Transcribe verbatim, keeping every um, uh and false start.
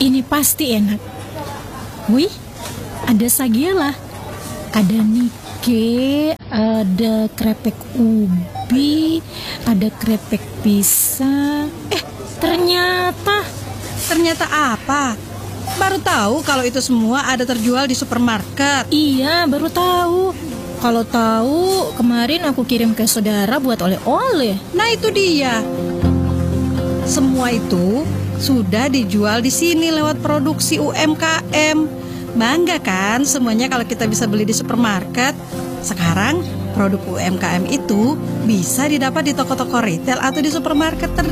Ini pasti enak. Wih, ada sagela, ada nike, ada krepek ubi, ada krepek pisang. Eh, ternyata Ternyata apa? Baru tahu kalau itu semua ada terjual di supermarket. iya, baru tahu. Kalau tahu, kemarin aku kirim ke saudara buat oleh-oleh. Nah itu dia. Semua itu sudah dijual di sini lewat produksi U M K M. Bangga kan semuanya kalau kita bisa beli di supermarket. Sekarang produk U M K M itu bisa didapat di toko-toko retail atau di supermarket terdekat.